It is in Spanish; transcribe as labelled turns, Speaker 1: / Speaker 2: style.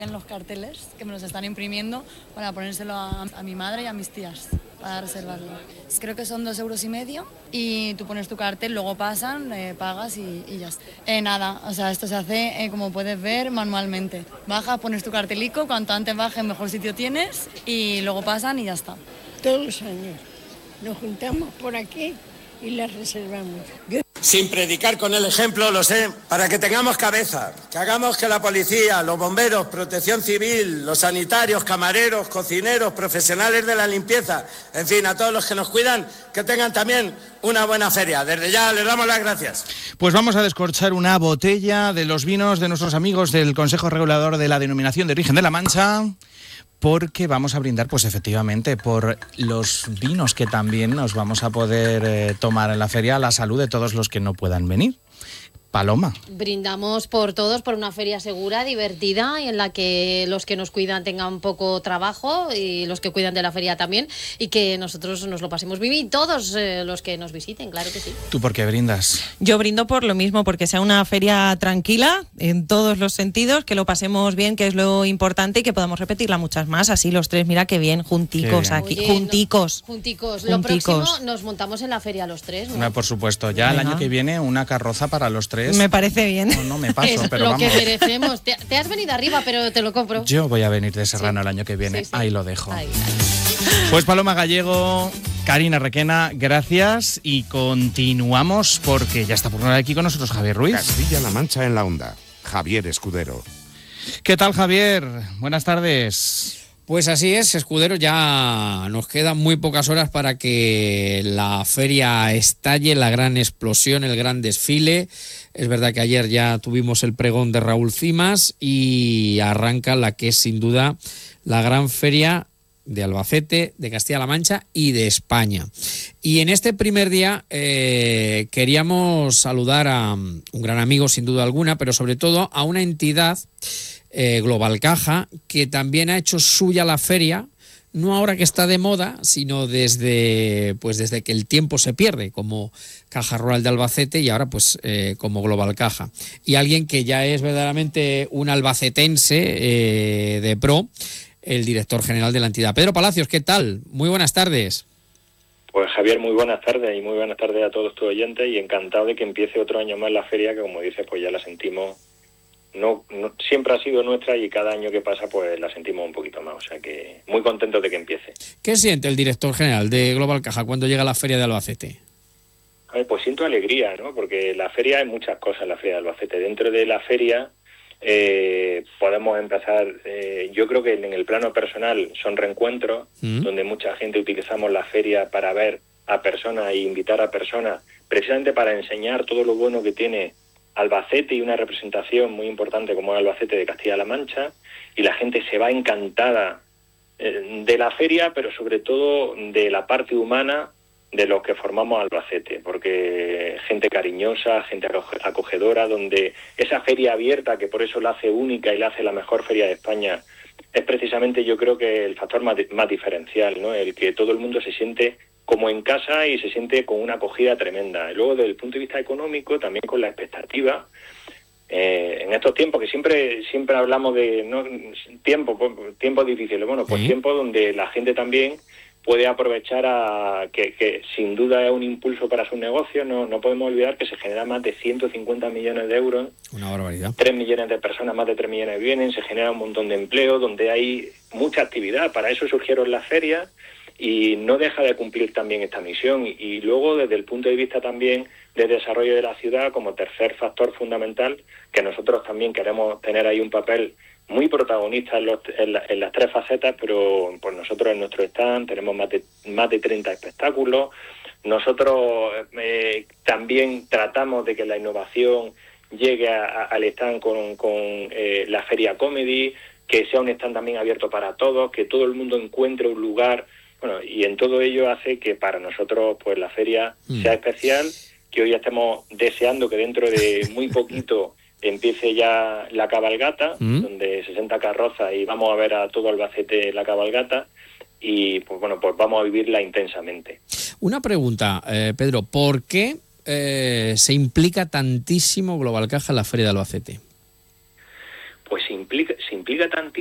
Speaker 1: En los carteles que me los están imprimiendo para ponérselo a mi madre y a mis tías para reservarlo. Creo que son 2,5 € y tú pones tu cartel, luego pasan, pagas y ya está. Nada, o sea, esto se hace, como puedes ver, manualmente. Bajas, pones tu cartelico, cuanto antes bajes mejor sitio tienes y luego pasan y ya está.
Speaker 2: Todos los años nos juntamos por aquí y las reservamos.
Speaker 3: Sin predicar con el ejemplo, lo sé, para que tengamos cabeza, que hagamos que la policía, los bomberos, protección civil, los sanitarios, camareros, cocineros, profesionales de la limpieza, en fin, a todos los que nos cuidan, que tengan también una buena feria. Desde ya les damos las gracias.
Speaker 4: Pues vamos a descorchar una botella de los vinos de nuestros amigos del Consejo Regulador de la Denominación de Origen de la Mancha, porque vamos a brindar, pues efectivamente, por los vinos que también nos vamos a poder tomar en la feria, a la salud de todos los que no puedan venir. Paloma.
Speaker 5: Brindamos por todos, por una feria segura, divertida y en la que los que nos cuidan tengan poco trabajo y los que cuidan de la feria también y que nosotros nos lo pasemos bien y todos los que nos visiten, claro que sí.
Speaker 4: ¿Tú por qué brindas?
Speaker 6: Yo brindo por lo mismo, porque sea una feria tranquila en todos los sentidos, que lo pasemos bien, que es lo importante y que podamos repetirla muchas más. Así los tres, mira qué bien, junticos
Speaker 4: Qué bien.
Speaker 6: aquí,
Speaker 5: Oye,
Speaker 6: junticos.
Speaker 5: Junticos. Lo próximo nos montamos en la feria los tres, ¿no?
Speaker 4: Por supuesto, ya
Speaker 6: Venga.
Speaker 4: el año que viene una carroza para los tres.
Speaker 6: Me parece bien.
Speaker 4: No me paso,
Speaker 5: Es
Speaker 4: pero
Speaker 5: lo
Speaker 4: vamos.
Speaker 5: que merecemos. Te has venido arriba, pero te lo compro.
Speaker 4: Yo voy a venir de Serrano el año que viene.
Speaker 5: Sí, sí.
Speaker 4: Ahí lo dejo.
Speaker 5: Ahí.
Speaker 4: Pues Paloma Gallego, Karina Requena, gracias y continuamos porque ya está por aquí con nosotros Javier Ruiz.
Speaker 7: Castilla-La Mancha en la onda. Javier Escudero.
Speaker 4: ¿Qué tal, Javier? Buenas tardes.
Speaker 8: Pues así es, Escudero, ya nos quedan muy pocas horas para que la feria estalle, la gran explosión, el gran desfile. Es verdad que ayer ya tuvimos el pregón de Raúl Cimas y arranca la que es sin duda la gran feria de Albacete, de Castilla-La Mancha y de España. Y en este primer día queríamos saludar a un gran amigo sin duda alguna, pero sobre todo a una entidad Global Caja, que también ha hecho suya la feria, no ahora que está de moda, sino desde que el tiempo se pierde, como Caja Rural de Albacete y ahora pues como Global Caja. Y alguien que ya es verdaderamente un albacetense de pro, el director general de la entidad. Pedro Palacios, ¿qué tal? Muy buenas tardes.
Speaker 9: Pues Javier, muy buenas tardes y muy buenas tardes a todos tus oyentes y encantado de que empiece otro año más la feria, que como dices, pues ya la sentimos. No, siempre ha sido nuestra y cada año que pasa pues la sentimos un poquito más, o sea que muy contentos de que empiece.
Speaker 8: ¿Qué siente el director general de Global Caja cuando llega la feria de Albacete?
Speaker 9: A ver, pues siento alegría, ¿no? Porque la feria hay muchas cosas, la feria de Albacete. Dentro de la feria podemos empezar, yo creo que en el plano personal son reencuentros, donde mucha gente utilizamos la feria para ver a personas e invitar a personas, precisamente para enseñar todo lo bueno que tiene Albacete y una representación muy importante como es Albacete de Castilla-La Mancha, y la gente se va encantada de la feria, pero sobre todo de la parte humana de los que formamos Albacete, porque gente cariñosa, gente acogedora, donde esa feria abierta, que por eso la hace única y la hace la mejor feria de España, es precisamente, yo creo, que el factor más diferencial, ¿no? El que todo el mundo se siente como en casa y se siente con una acogida tremenda. Y luego, desde el punto de vista económico, también con la expectativa, en estos tiempos que siempre hablamos de tiempos difíciles, bueno, pues tiempos donde la gente también puede aprovechar que sin duda es un impulso para sus negocios. No podemos olvidar que se generan más de 150 millones de euros.
Speaker 8: Una barbaridad.
Speaker 9: 3 millones de personas, más de 3 millones vienen, se genera un montón de empleo, donde hay mucha actividad. Para eso surgieron las ferias y no deja de cumplir también esta misión. Y luego, desde el punto de vista también de desarrollo de la ciudad, como tercer factor fundamental, que nosotros también queremos tener ahí un papel muy protagonista en las tres facetas, pero pues nosotros en nuestro stand tenemos más de 30 espectáculos. Nosotros también tratamos de que la innovación llegue al stand con la Feria Comedy, que sea un stand también abierto para todos, que todo el mundo encuentre un lugar. Bueno, y en todo ello hace que para nosotros pues la feria sea especial, que hoy estemos deseando que dentro de muy poquito empiece ya la cabalgata, donde 60 carrozas y vamos a ver a todo Albacete en la cabalgata y pues bueno, pues vamos a vivirla intensamente.
Speaker 8: Una pregunta, Pedro, ¿por qué se implica tantísimo Global Caja en la Feria de Albacete?
Speaker 9: Pues se implica tantísimo